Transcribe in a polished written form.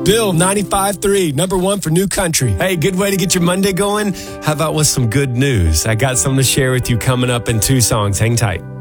Bill 95.3, number one for new country. Hey, good way to get your Monday going? How about with some good news? I got something to share with you coming up in 2 songs. Hang tight.